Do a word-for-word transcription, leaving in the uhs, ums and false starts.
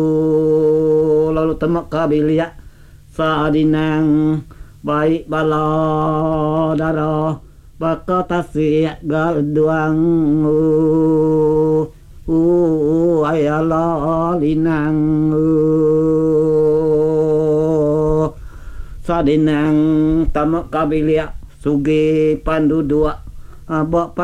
lalu temak kabilia sadinang baik bala dara baka tasik gaduang uh ayala linang uh sadinang tamak kabilia sugi pandu dua abak